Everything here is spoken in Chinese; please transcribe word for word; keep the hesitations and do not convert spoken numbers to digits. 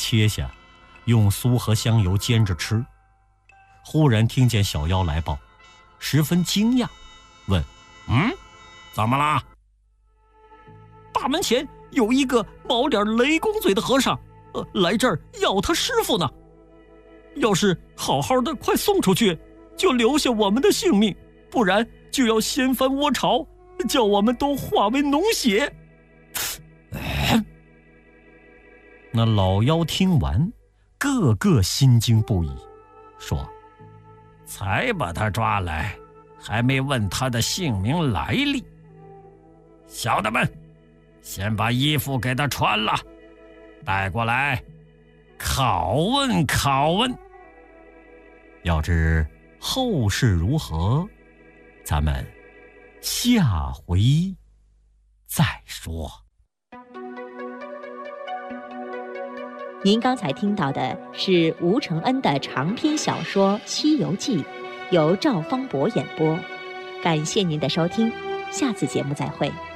切下，用酥和香油煎着吃。忽然听见小妖来报，十分惊讶，问：嗯，怎么啦？大门前有一个毛脸雷公嘴的和尚，呃，来这儿要他师傅呢。要是好好的快送出去，就留下我们的性命，不然就要掀翻窝巢，叫我们都化为脓血。哎，那老妖听完，个个心惊不已，说：才把他抓来，还没问他的姓名来历。小的们，先把衣服给他穿了，带过来拷问拷问。要知后事如何，咱们下回再说。 您刚才听到的是吴承恩的长篇小说《西游记》，由赵方博演播。感谢您的收听，下次节目再会。